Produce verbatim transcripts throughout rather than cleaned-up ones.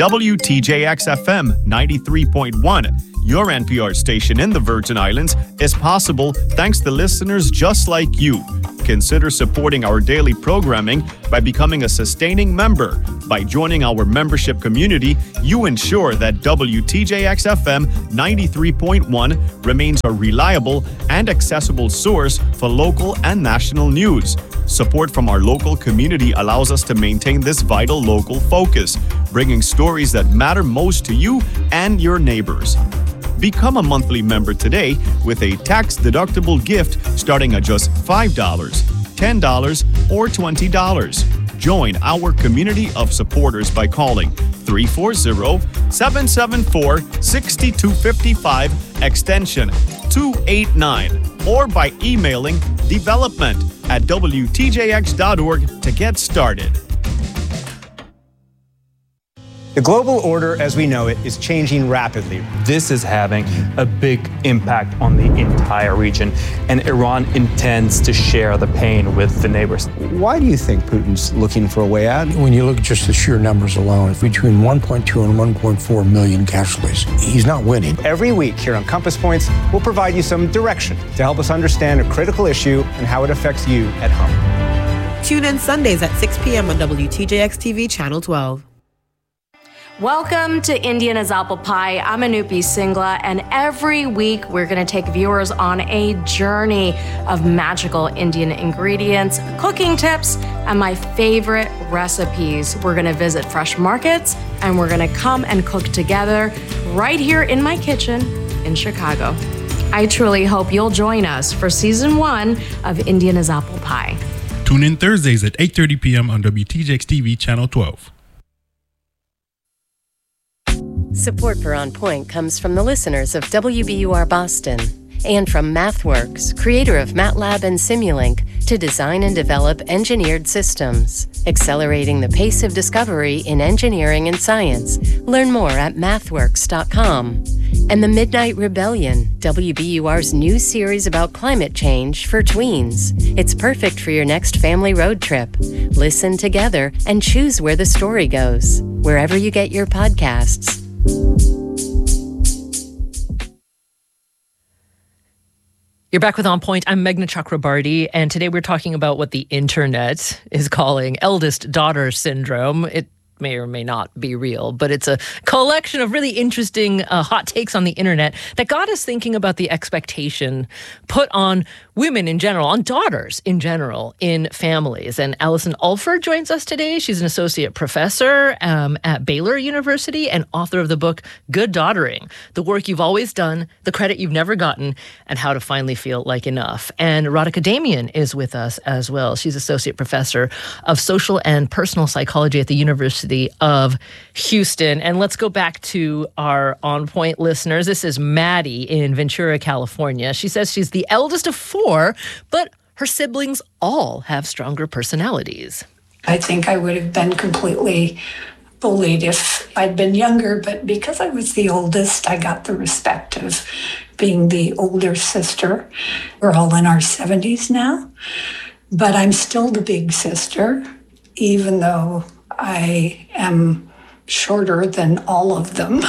W T J X F M ninety-three point one, your N P R station in the Virgin Islands, is possible thanks to listeners just like you. Consider supporting our daily programming by becoming a sustaining member. By joining our membership community, you ensure that W T J X F M ninety-three point one remains a reliable and accessible source for local and national news. Support from our local community allows us to maintain this vital local focus, bringing stories that matter most to you and your neighbors. Become a monthly member today with a tax-deductible gift starting at just five dollars, ten dollars, or twenty dollars. Join our community of supporters by calling three four zero, seven seven four, six two five five, extension two eight nine, or by emailing development at W T J X dot org to get started. The global order as we know it is changing rapidly. This is having a big impact on the entire region, and Iran intends to share the pain with the neighbors. Why do you think Putin's looking for a way out? When you look at just the sheer numbers alone, between one point two and one point four million casualties, he's not winning. Every week here on Compass Points, we'll provide you some direction to help us understand a critical issue and how it affects you at home. Tune in Sundays at six p.m. on W T J X T V Channel twelve. Welcome to Indian as Apple Pie. I'm Anupi Singla, and every week we're going to take viewers on a journey of magical Indian ingredients, cooking tips, and my favorite recipes. We're going to visit fresh markets, and we're going to come and cook together right here in my kitchen in Chicago. I truly hope you'll join us for season one of Indian as Apple Pie. Tune in Thursdays at eight thirty p.m. on W T J X T V Channel twelve. Support for On Point comes from the listeners of W B U R Boston and from MathWorks, creator of MATLAB and Simulink, to design and develop engineered systems, accelerating the pace of discovery in engineering and science. Learn more at mathworks dot com. And The Midnight Rebellion, W B U R's new series about climate change for tweens. It's perfect for your next family road trip. Listen together and choose where the story goes, wherever you get your podcasts. You're back with On Point. I'm Meghna Chakrabarty, and today we're talking about what the internet is calling eldest daughter syndrome. It may or may not be real, but it's a collection of really interesting uh, hot takes on the internet that got us thinking about the expectation put on women in general, on daughters in general, in families. And Allison Ulford joins us today. She's an associate professor um, at Baylor University and author of the book Good Daughtering, The Work You've Always Done, The Credit You've Never Gotten, and How to Finally Feel Like Enough. And Radhika Damian is with us as well. She's associate professor of social and personal psychology at the University of Houston. And let's go back to our On Point listeners. This is Maddie in Ventura, California. She says she's the eldest of four, but her siblings all have stronger personalities. I think I would have been completely bullied if I'd been younger, but because I was the oldest, I got the respect of being the older sister. We're all in our seventies now, but I'm still the big sister, even though I am shorter than all of them.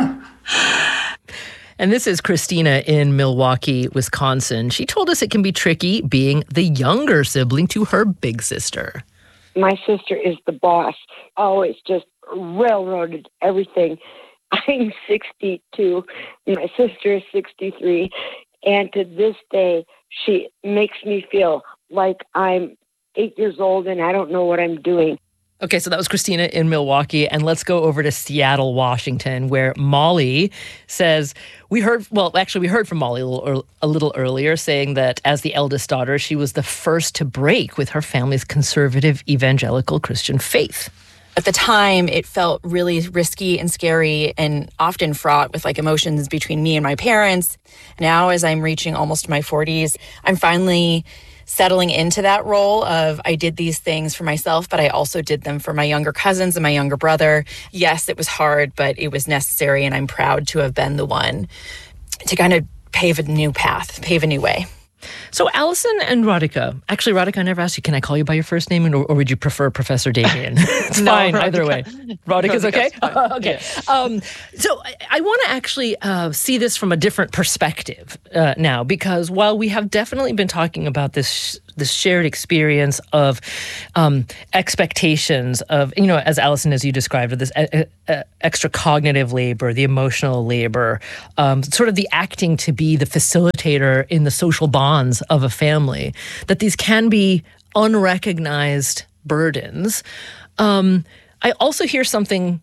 And this is Christina in Milwaukee, Wisconsin. She told us it can be tricky being the younger sibling to her big sister. My sister is the boss, always just railroaded everything. I'm sixty-two, my sister is sixty-three, and to this day, she makes me feel like I'm eight years old and I don't know what I'm doing. Okay, so that was Christina in Milwaukee, and let's go over to Seattle, Washington, where Molly says, we heard, well, actually we heard from Molly a little, a little earlier saying that as the eldest daughter, she was the first to break with her family's conservative evangelical Christian faith. At the time, it felt really risky and scary and often fraught with like emotions between me and my parents. Now, as I'm reaching almost my forties, I'm finally settling into that role of I did these things for myself, but I also did them for my younger cousins and my younger brother. Yes, it was hard, but it was necessary, and I'm proud to have been the one to kind of pave a new path, pave a new way. So Allison and Radhika, actually, Radhika, I never asked you, can I call you by your first name, or, or would you prefer Professor Damien? It's No, fine, Radhika. either way. Radhika's okay? okay. Yeah. Um, so I, I want to actually uh, see this from a different perspective uh, now, because while we have definitely been talking about this this shared experience of um, expectations of, you know, as Allison, as you described, of this uh, uh, extra cognitive labor, the emotional labor, um, sort of the acting to be the facilitator in the social bonds of a family, that these can be unrecognized burdens. Um, I also hear something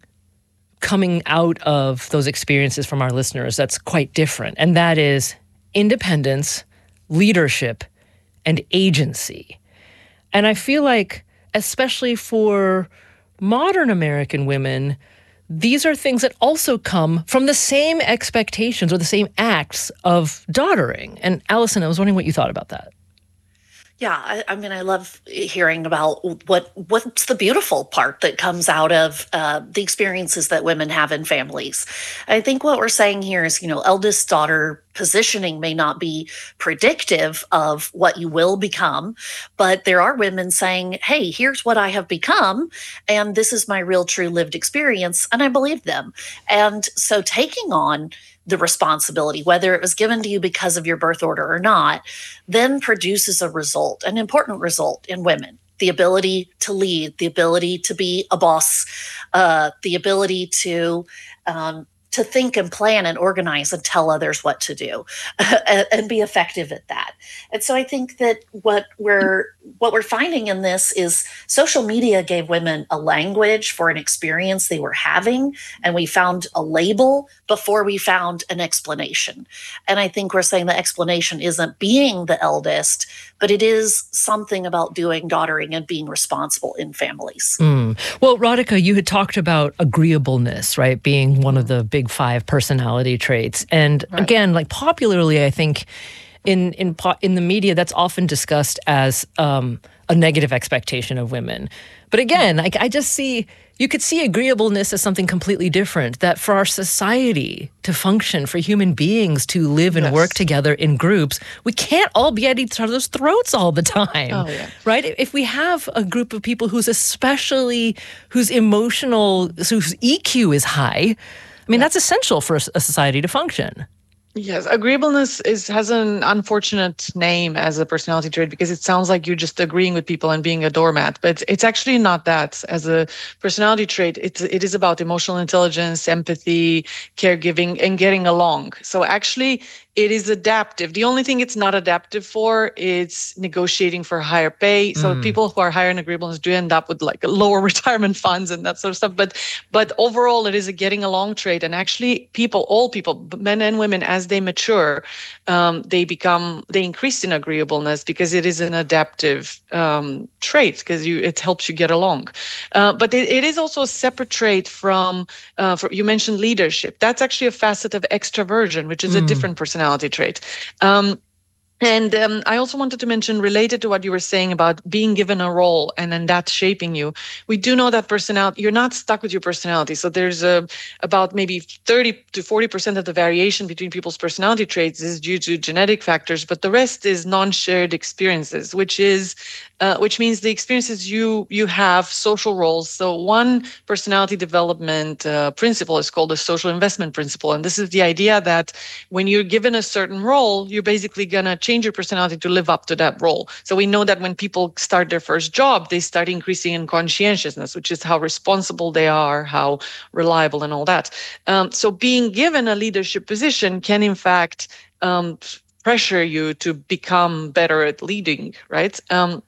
coming out of those experiences from our listeners that's quite different, and that is independence, leadership, and agency. And I feel like, especially for modern American women, these are things that also come from the same expectations or the same acts of daughtering. And Allison, I was wondering what you thought about that. Yeah, I, I mean, I love hearing about what what's the beautiful part that comes out of uh, the experiences that women have in families. I think what we're saying here is, you know, eldest daughter positioning may not be predictive of what you will become, but there are women saying, hey, here's what I have become, and this is my real, true lived experience, and I believe them. And so taking on the responsibility, whether it was given to you because of your birth order or not, then produces a result, an important result in women. The ability to lead, the ability to be a boss, uh, the ability to um, to think and plan and organize and tell others what to do and, and be effective at that. And so I think that what we're what we're finding in this is social media gave women a language for an experience they were having, and we found a label before we found an explanation. And I think we're saying the explanation isn't being the eldest, but it is something about doing daughtering and being responsible in families. Mm. Well, Radhika, you had talked about agreeableness, right, being one of the big five personality traits. And Right. again, like popularly, I think in in po- in the media, that's often discussed as um, a negative expectation of women. But again, like I just see, you could see agreeableness as something completely different, that for our society to function, for human beings to live and Yes. work together in groups, we can't all be at each other's throats all the time, Oh, yeah. right? If we have a group of people who's especially, whose emotional, whose E Q is high, I mean, that's essential for a a society to function. Yes, agreeableness is has an unfortunate name as a personality trait because it sounds like you're just agreeing with people and being a doormat, but it's actually not that. As a personality trait, it's it is about emotional intelligence, empathy, caregiving, and getting along. So actually, it is adaptive. The only thing it's not adaptive for is negotiating for higher pay. So Mm. people who are higher in agreeableness do end up with like lower retirement funds and that sort of stuff. But but overall, it is a getting along trait. And actually, people, all people, men and women, as they mature, um, they become they increase in agreeableness because it is an adaptive um, trait because you it helps you get along. Uh, but it, it is also a separate trait from. Uh, for, you mentioned leadership. That's actually a facet of extraversion, which is a Mm. different personality trait. Um, And um, I also wanted to mention, related to what you were saying about being given a role and then that shaping you, we do know that personality, you're not stuck with your personality. So there's a, about maybe thirty to forty percent of the variation between people's personality traits is due to genetic factors, but the rest is non-shared experiences, which is uh, which means the experiences you you have, social roles. So one personality development uh, principle is called the social investment principle. And this is the idea that when you're given a certain role, you're basically going to change your personality to live up to that role. So we know that when people start their first job, they start increasing in conscientiousness, which is how responsible they are, how reliable and all that. Um, so being given a leadership position can in fact um, pressure you to become better at leading, right? Um,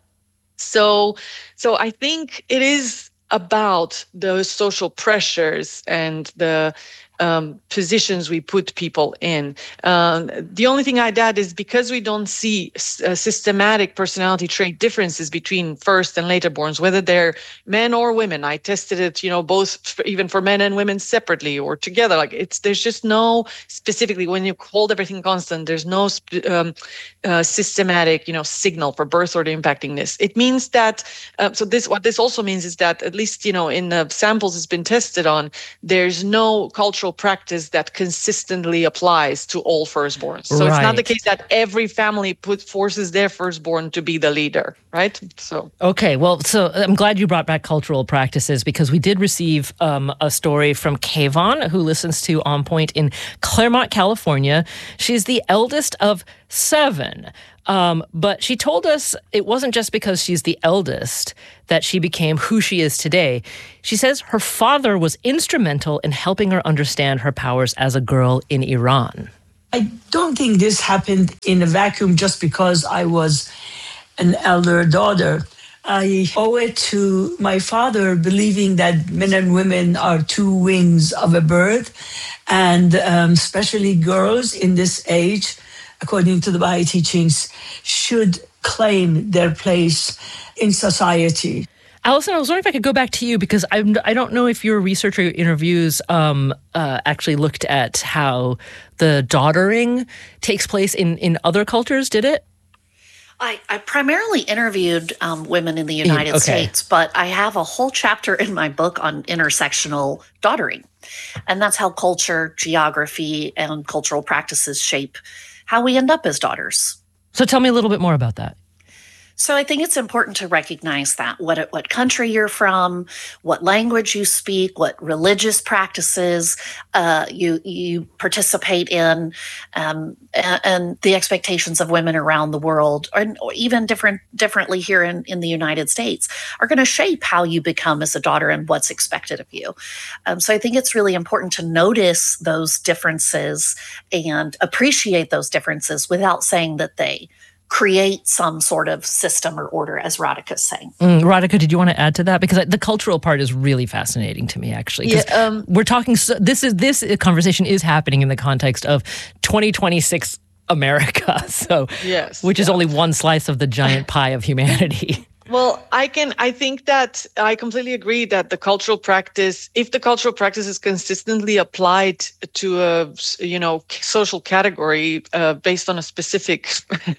so, so I think it is about those social pressures and the Um, positions we put people in. Um, the only thing I'd add is because we don't see uh, systematic personality trait differences between first and later borns, whether they're men or women. I tested it, you know, both for, even for men and women separately or together. Like it's there's just no specifically when you hold everything constant. There's no um, uh, systematic, you know, signal for birth order impacting this. It means that uh, so this what this also means is that at least you know in the samples it's been tested on, there's no cultural cultural practice that consistently applies to all firstborns. So Right. it's not the case that every family put forces their firstborn to be the leader, right? So Okay, well, so I'm glad you brought back cultural practices because we did receive um, a story from Kayvon, who listens to On Point in Claremont, California. She's the eldest of seven. Um, but she told us it wasn't just because she's the eldest that she became who she is today. She says her father was instrumental in helping her understand her powers as a girl in Iran. I don't think this happened in a vacuum just because I was an elder daughter. I owe it to my father believing that men and women are two wings of a bird, and um, especially girls in this age, according to the Baha'i teachings, should claim their place in society. Allison, I was wondering if I could go back to you because I'm, I don't know if your research or your interviews um, uh, actually looked at how the daughtering takes place in, in other cultures, did it? I, I primarily interviewed um, women in the United Okay. States, but I have a whole chapter in my book on intersectional daughtering. And that's how culture, geography, and cultural practices shape how we end up as daughters. So tell me a little bit more about that. So I think it's important to recognize that what what country you're from, what language you speak, what religious practices uh, you you participate in, um, and, and the expectations of women around the world, or, or even different differently here in, in the United States, are going to shape how you become as a daughter and what's expected of you. Um, so I think it's really important to notice those differences and appreciate those differences without saying that they create some sort of system or order, as Radhika's saying. Mm, Radhika, did you want to add to that? Because the cultural part is really fascinating to me, actually. 'Cause Yeah, um, we're talking. So this is this conversation is happening in the context of twenty twenty-six America. So, Yes, which is yeah. only one slice of the giant pie of humanity. Well, I can, I think that I completely agree that the cultural practice, if the cultural practice is consistently applied to a, you know, social category uh, based on a specific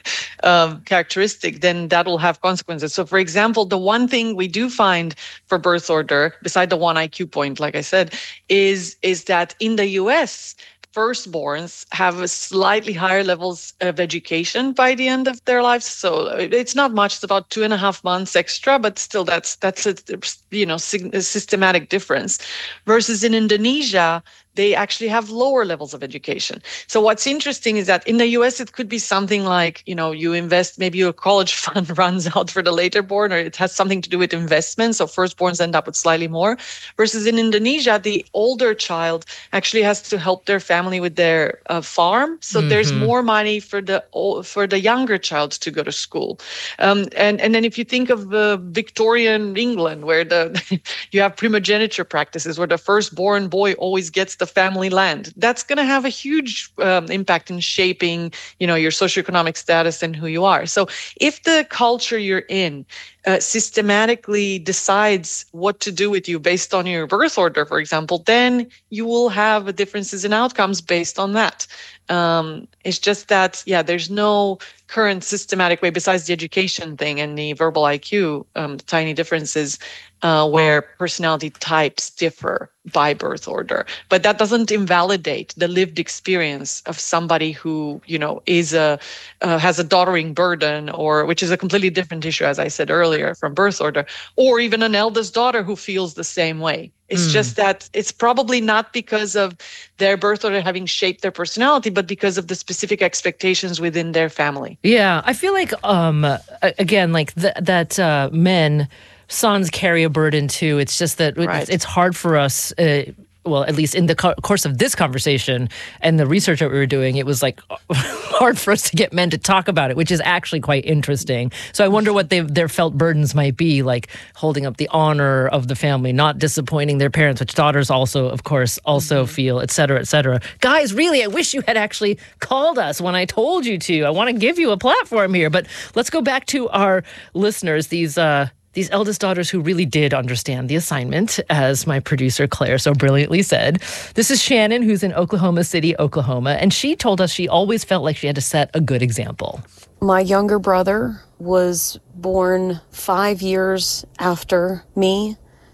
um, characteristic, then that will have consequences. So, for example, the one thing we do find for birth order, beside the one I Q point, like I said, is, is that in the U S, firstborns have a slightly higher levels of education by the end of their lives. So it's not much; it's about two and a half months extra, but still, that's that's a you know a systematic difference. Versus in Indonesia, they actually have lower levels of education. So what's interesting is that in the U S, it could be something like, you know, you invest, maybe your college fund runs out for the later born, or it has something to do with investment. So firstborns end up with slightly more. Versus in Indonesia, the older child actually has to help their family with their uh, farm. So mm-hmm. there's more money for the for the younger child to go to school. Um, and, and then if you think of uh, Victorian England, where the you have primogeniture practices, where the firstborn boy always gets the family land, that's going to have a huge um, impact in shaping, you know, your socioeconomic status and who you are. So if the culture you're in uh, systematically decides what to do with you based on your birth order, for example, then you will have differences in outcomes based on that. Um, it's just that, yeah, there's no current systematic way besides the education thing and the verbal I Q, um, tiny differences uh, where personality types differ by birth order. But that doesn't invalidate the lived experience of somebody who, you know, is a uh, has a daughtering burden, or which is a completely different issue, as I said earlier, from birth order, or even an eldest daughter who feels the same way. It's mm. just that it's probably not because of their birth order having shaped their personality, but because of the specific expectations within their family. Yeah, I feel like, um, again, like th- that uh, men, sons carry a burden too. It's just that right. it's, it's hard for us, uh, well, at least in the co- course of this conversation and the research that we were doing, it was like hard for us to get men to talk about it, which is actually quite interesting. So I wonder what they, their felt burdens might be, like holding up the honor of the family, not disappointing their parents, which daughters also, of course, also mm-hmm. feel, et cetera, et cetera. Guys, really, I wish you had actually called us when I told you to. I want to give you a platform here, but let's go back to our listeners, these uh, These eldest daughters who really did understand the assignment, as my producer Claire so brilliantly said. This is Shannon, who's in Oklahoma City, Oklahoma, and she told us she always felt like she had to set a good example. My younger brother was born five years after me,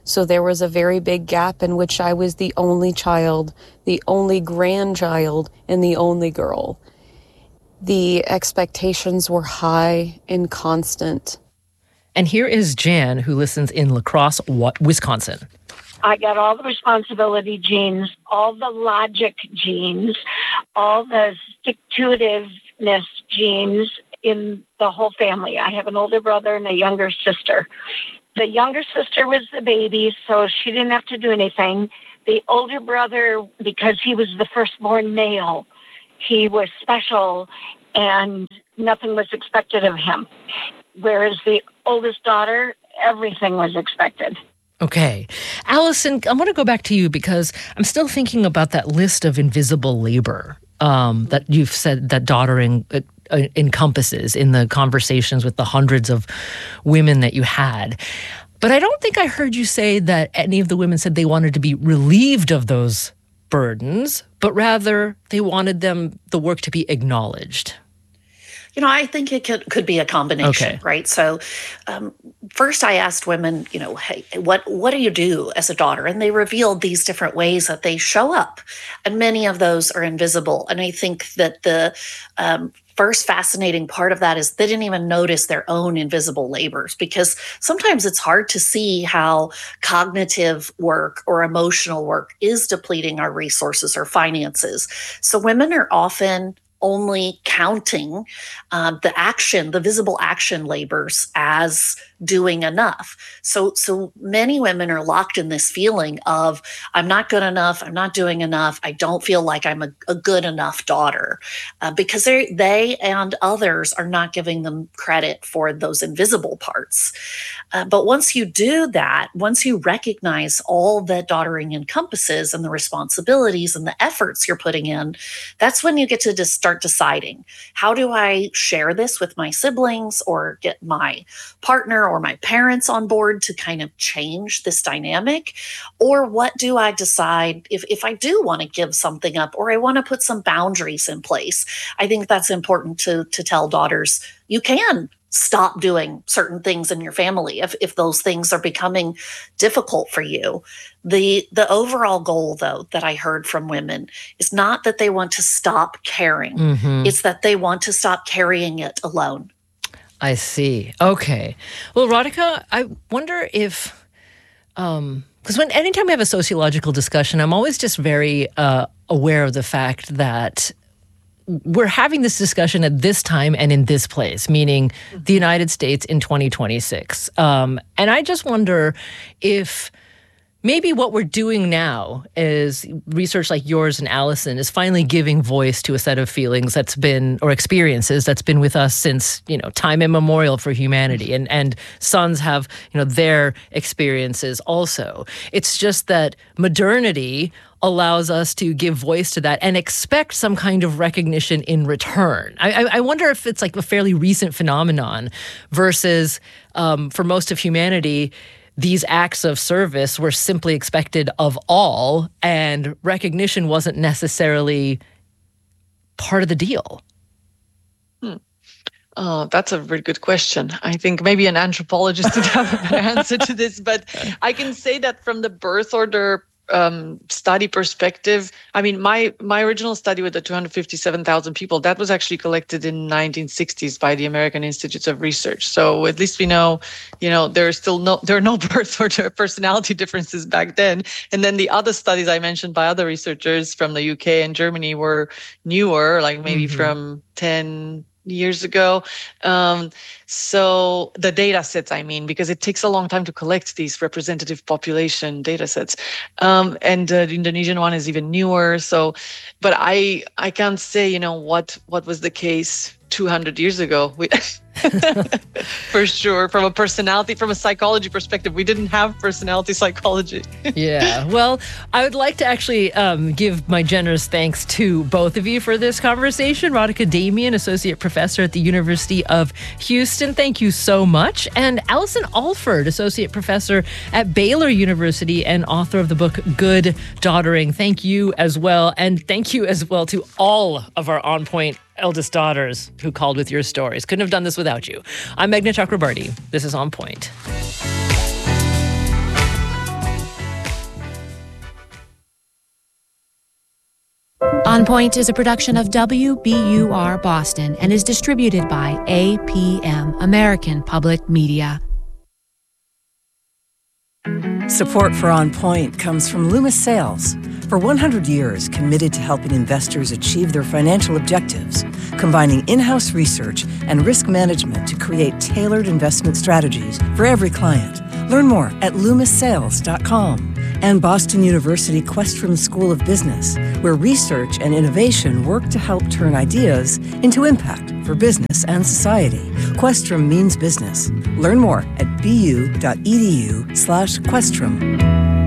So there was a very big gap in which I was the only child, the only grandchild, and the only girl. The expectations were high and constant. And here is Jan, who listens in La Crosse, Wisconsin. I got all the responsibility genes, all the logic genes, all the stick-to-itiveness genes in the whole family. I have an older brother and a younger sister. The younger sister was the baby, so she didn't have to do anything. The older brother, because he was the firstborn male, he was special and nothing was expected of him. Whereas the oldest daughter, everything was expected. Okay. Allison, I want to go back to you because I'm still thinking about that list of invisible labor um, that you've said that daughtering uh, uh, encompasses in the conversations with the hundreds of women that you had. But I don't think I heard you say that any of the women said they wanted to be relieved of those burdens, but rather they wanted them, the work to be acknowledged. You know, I think it could, could be a combination, okay. right? So um, first I asked women, you know, hey, what, what do you do as a daughter? And they revealed these different ways that they show up. And many of those are invisible. And I think that the um, first fascinating part of that is they didn't even notice their own invisible labors, because sometimes it's hard to see how cognitive work or emotional work is depleting our resources or finances. So women are often only counting um, the action, the visible action labors as doing enough. So, so many women are locked in this feeling of, I'm not good enough, I'm not doing enough, I don't feel like I'm a, a good enough daughter, uh, because they, they and others are not giving them credit for those invisible parts. Uh, but once you do that, once you recognize all that daughtering encompasses and the responsibilities and the efforts you're putting in, that's when you get to just start deciding, how do I share this with my siblings or get my partner or my parents on board to kind of change this dynamic? Or what do I decide if, if I do want to give something up or I want to put some boundaries in place? I think that's important to, to tell daughters, you can stop doing certain things in your family if, if those things are becoming difficult for you. The, the overall goal, though, that I heard from women is not that they want to stop caring. Mm-hmm. It's that they want to stop carrying it alone. I see. Okay. Well, Radhika, I wonder if, um, because when anytime we have a sociological discussion, I'm always just very uh, aware of the fact that we're having this discussion at this time and in this place, meaning the United States in twenty twenty-six. Um, and I just wonder if maybe what we're doing now is research like yours and Allison is finally giving voice to a set of feelings that's been, or experiences that's been with us since, you know, time immemorial for humanity. And, and sons have, you know, their experiences also. It's just that modernity allows us to give voice to that and expect some kind of recognition in return. I, I wonder if it's like a fairly recent phenomenon versus um, for most of humanity, these acts of service were simply expected of all, and recognition wasn't necessarily part of the deal. Hmm. Oh, that's a very good question. I think maybe an anthropologist would have an answer to this, but I can say that from the birth order um, study perspective, I mean, my my original study with the two hundred fifty-seven thousand people, that was actually collected in nineteen sixties by the American Institutes of Research. So at least we know, you know, there are still no, there are no birth order personality differences back then. And then the other studies I mentioned by other researchers from the U K and Germany were newer, like maybe mm-hmm. from ten years ago. Um, so the data sets, I mean, because it takes a long time to collect these representative population data sets. Um, and uh, the Indonesian one is even newer. So, but I I can't say, you know, what what was the case two hundred years ago. We, for sure, from a personality, from a psychology perspective, we didn't have personality psychology. Yeah, well, I would like to actually um, give my generous thanks to both of you for this conversation. Radhika Damian, Associate Professor at the University of Houston, thank you so much. And Allison Alford, Associate Professor at Baylor University and author of the book Good Daughtering, thank you as well. And thank you as well to all of our On Point eldest daughters who called with your stories. Couldn't have done this without you. I'm Meghna Chakrabarti. This is On Point. On Point is a production of W B U R Boston and is distributed by A P M, American Public Media. Support for On Point comes from Loomis Sales. For one hundred years, committed to helping investors achieve their financial objectives, combining in-house research and risk management to create tailored investment strategies for every client. Learn more at loomis sales dot com. And Boston University Questrom School of Business, where research and innovation work to help turn ideas into impact for business and society. Questrom means business. Learn more at bu.edu slash Questrom.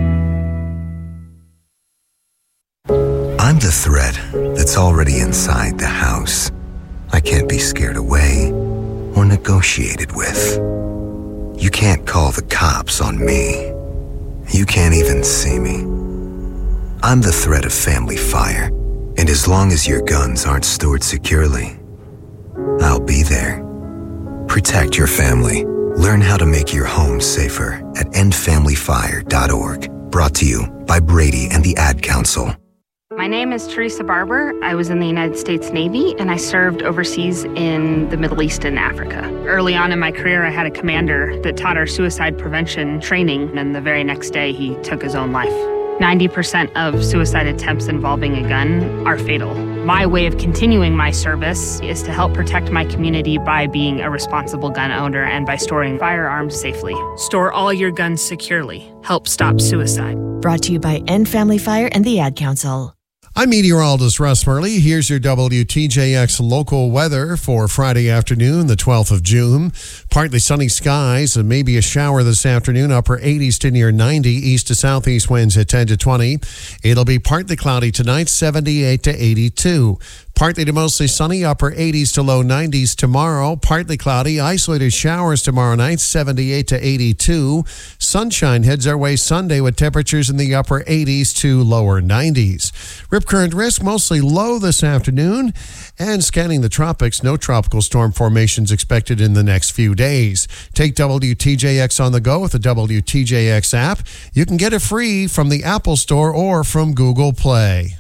I'm the threat that's already inside the house. I can't be scared away or negotiated with. You can't call the cops on me. You can't even see me. I'm the threat of family fire, and as long as your guns aren't stored securely, I'll be there. Protect your family. Learn how to make your home safer at end family fire dot org. Brought to you by Brady and the Ad Council. My name is Teresa Barber. I was in the United States Navy, and I served overseas in the Middle East and Africa. Early on in my career, I had a commander that taught our suicide prevention training, and the very next day, he took his own life. ninety percent of suicide attempts involving a gun are fatal. My way of continuing my service is to help protect my community by being a responsible gun owner and by storing firearms safely. Store all your guns securely. Help stop suicide. Brought to you by End Family Fire and the Ad Council. I'm meteorologist Russ Murley. Here's your W T J X local weather for Friday afternoon, the twelfth of June. Partly sunny skies and maybe a shower this afternoon. Upper eighties to near ninety. East to southeast winds at ten to twenty. It'll be partly cloudy tonight, seventy-eight to eighty-two. Partly to mostly sunny, upper eighties to low nineties tomorrow. Partly cloudy, isolated showers tomorrow night, seventy-eight to eighty-two. Sunshine heads our way Sunday with temperatures in the upper eighties to lower nineties. Rip current risk mostly low this afternoon. And scanning the tropics, no tropical storm formations expected in the next few days. Take W T J X on the go with the W T J X app. You can get it free from the Apple Store or from Google Play.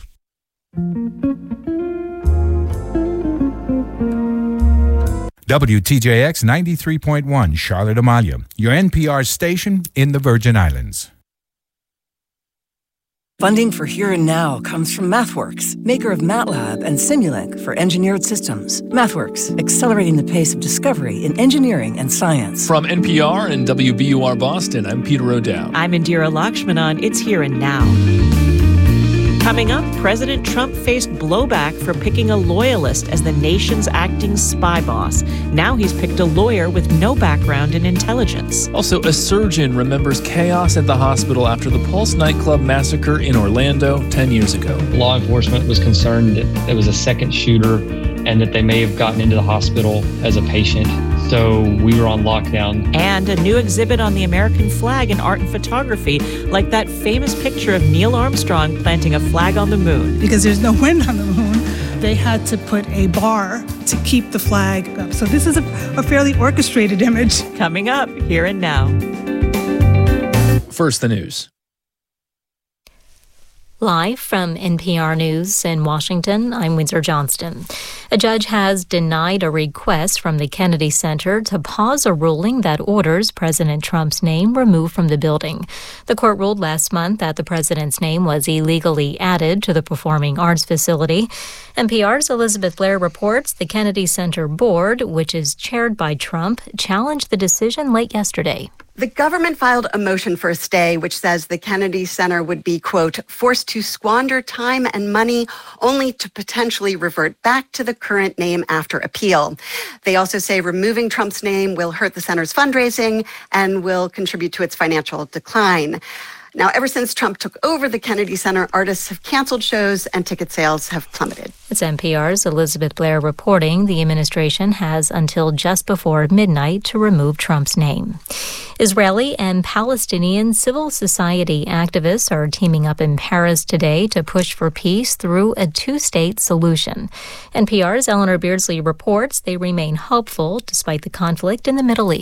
W T J X ninety-three point one, Charlotte Amalia, your N P R station in the Virgin Islands. Funding for Here and Now comes from MathWorks, maker of MATLAB and Simulink for engineered systems. MathWorks, accelerating the pace of discovery in engineering and science. From N P R and W B U R Boston, I'm Peter O'Dowd. I'm Indira Lakshmanan. It's Here and Now. Coming up, President Trump faced blowback for picking a loyalist as the nation's acting spy boss. Now he's picked a lawyer with no background in intelligence. Also, a surgeon remembers chaos at the hospital after the Pulse nightclub massacre in Orlando ten years ago. Law enforcement was concerned that there was a second shooter and that they may have gotten into the hospital as a patient. So we were on lockdown. And a new exhibit on the American flag in art and photography, like that famous picture of Neil Armstrong planting a flag on the moon. Because there's no wind on the moon, they had to put a bar to keep the flag up. So this is a, a fairly orchestrated image. Coming up, Here and Now. First, the news. Live from N P R News in Washington, I'm Windsor Johnston. A judge has denied a request from the Kennedy Center to pause a ruling that orders President Trump's name removed from the building. The court ruled last month that the president's name was illegally added to the performing arts facility. N P R's Elizabeth Blair reports the Kennedy Center board, which is chaired by Trump, challenged the decision late yesterday. The government filed a motion for a stay, which says the Kennedy Center would be, quote, forced to squander time and money only to potentially revert back to the current name after appeal. They also say removing Trump's name will hurt the center's fundraising and will contribute to its financial decline. Now, ever since Trump took over the Kennedy Center, artists have canceled shows and ticket sales have plummeted. It's N P R's Elizabeth Blair reporting the administration has until just before midnight to remove Trump's name. Israeli and Palestinian civil society activists are teaming up in Paris today to push for peace through a two-state solution. N P R's Eleanor Beardsley reports they remain hopeful despite the conflict in the Middle East.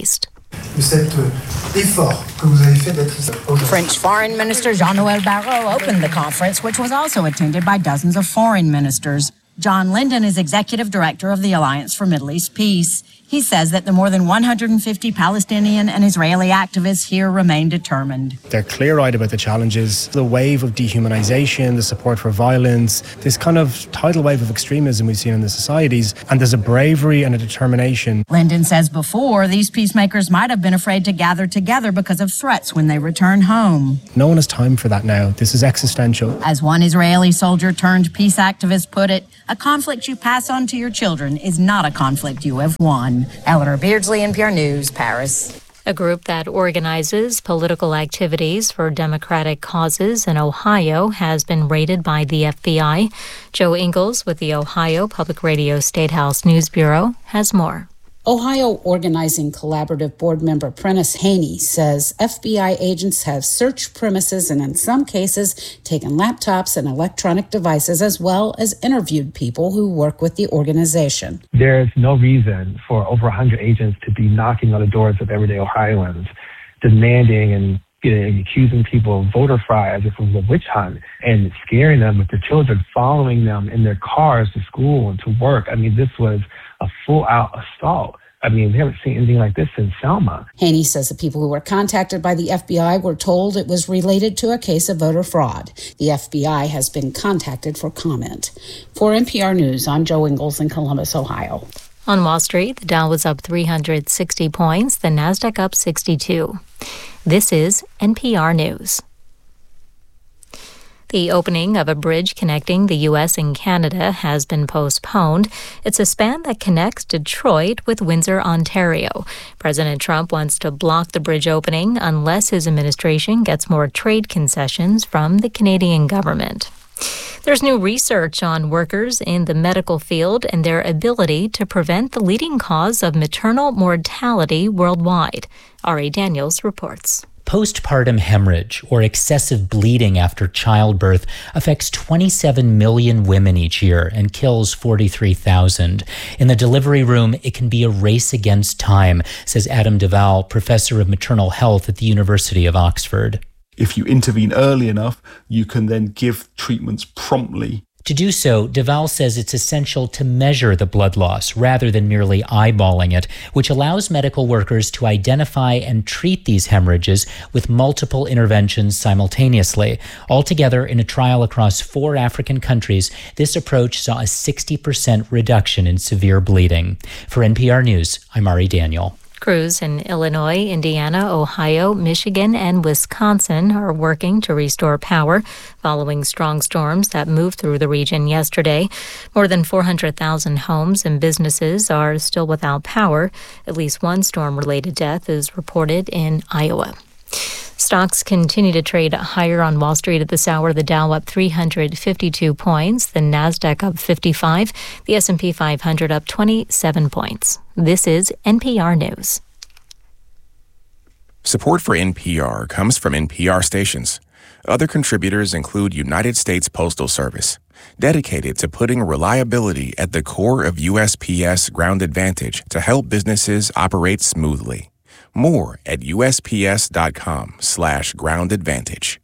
French Foreign Minister Jean-Noël Barrot opened the conference, which was also attended by dozens of foreign ministers. John Linden is executive director of the Alliance for Middle East Peace. He says that the more than one hundred fifty Palestinian and Israeli activists here remain determined. They're clear-eyed about the challenges, the wave of dehumanization, the support for violence, this kind of tidal wave of extremism we've seen in the societies, and there's a bravery and a determination. Linden says before, these peacemakers might have been afraid to gather together because of threats when they return home. No one has time for that now. This is existential. As one Israeli soldier turned peace activist put it, a conflict you pass on to your children is not a conflict you have won. Eleanor Beardsley, N P R News, Paris. A group that organizes political activities for democratic causes in Ohio has been raided by the F B I. Joe Ingles with the Ohio Public Radio Statehouse News Bureau has more. Ohio Organizing Collaborative Board member Prentice Haney says F B I agents have searched premises and in some cases taken laptops and electronic devices as well as interviewed people who work with the organization. There's no reason for over one hundred agents to be knocking on the doors of everyday Ohioans, demanding and you know, accusing people of voter fraud as if it was a witch hunt and scaring them with their children, following them in their cars to school and to work. I mean, this was a full-out assault. I mean, we haven't seen anything like this since Selma. Haney says the people who were contacted by the F B I were told it was related to a case of voter fraud. The F B I has been contacted for comment. For N P R News, I'm Joe Ingles in Columbus, Ohio. On Wall Street, the Dow was up three hundred sixty points, the Nasdaq up sixty-two. This is N P R News. The opening of a bridge connecting the U S and Canada has been postponed. It's a span that connects Detroit with Windsor, Ontario. President Trump wants to block the bridge opening unless his administration gets more trade concessions from the Canadian government. There's new research on workers in the medical field and their ability to prevent the leading cause of maternal mortality worldwide. Ari Daniels reports. Postpartum hemorrhage, or excessive bleeding after childbirth, affects twenty-seven million women each year and kills forty-three thousand. In the delivery room, it can be a race against time, says Adam Duval, professor of maternal health at the University of Oxford. If you intervene early enough, you can then give treatments promptly. To do so, Duval says it's essential to measure the blood loss rather than merely eyeballing it, which allows medical workers to identify and treat these hemorrhages with multiple interventions simultaneously. Altogether, in a trial across four African countries, this approach saw a sixty percent reduction in severe bleeding. For N P R News, I'm Ari Daniel. Crews in Illinois, Indiana, Ohio, Michigan, and Wisconsin are working to restore power following strong storms that moved through the region yesterday. More than four hundred thousand homes and businesses are still without power. At least one storm-related death is reported in Iowa. Stocks continue to trade higher on Wall Street at this hour. The Dow up three hundred fifty-two points, the Nasdaq up fifty-five, the S and P five hundred up twenty-seven points. This is N P R News. Support for N P R comes from N P R stations. Other contributors include United States Postal Service, dedicated to putting reliability at the core of U S P S Ground Advantage to help businesses operate smoothly. More at U S P S dot com slash ground advantage.